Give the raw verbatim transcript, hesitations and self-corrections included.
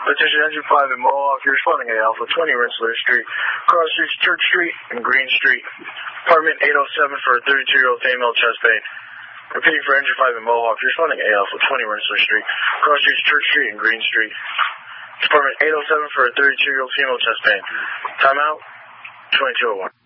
Petition Engine five in Mohawk, you're responding A Alpha, twenty Rensselaer Street, cross streets Church Street and Green Street. Apartment eight oh seven for a thirty-two-year-old female chest pain. Repeating for Engine five in Mohawk, you're responding A Alpha, twenty Rensselaer Street, cross streets Church Street and Green Street. Apartment eight oh seven for a thirty-two-year-old female chest pain. Timeout, twenty-two oh one.